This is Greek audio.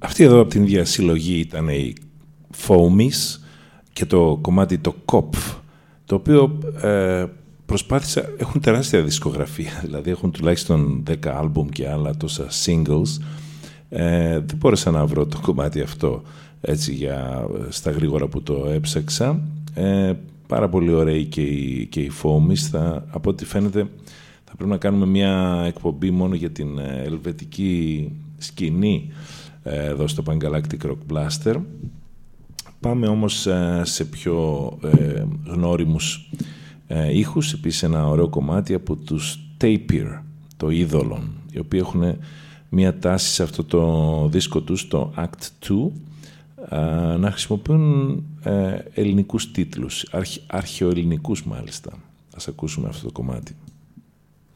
Αυτή εδώ από την ίδια συλλογή ήταν η Foamies και το κομμάτι το Kopf, το οποίο προσπάθησα, έχουν τεράστια δισκογραφία, δηλαδή έχουν τουλάχιστον 10 άλμπουμ και άλλα τόσα singles. Δεν μπόρεσα να βρω το κομμάτι αυτό έτσι στα γρήγορα που το έψαξα. Πάρα πολύ ωραίοι και οι Foamies. Από ό,τι φαίνεται θα πρέπει να κάνουμε μια εκπομπή μόνο για την ελβετική σκηνή εδώ στο Pangalactic Rock Blaster. Πάμε όμως σε πιο γνώριμους ήχους. Επίσης ένα ωραίο κομμάτι από τους Tapir, το Eidolon, οι οποίοι έχουν μια τάση σε αυτό το δίσκο τους, το Act 2, να χρησιμοποιούν ελληνικούς τίτλους, αρχαιοελληνικούς μάλιστα. Ας ακούσουμε αυτό το κομμάτι.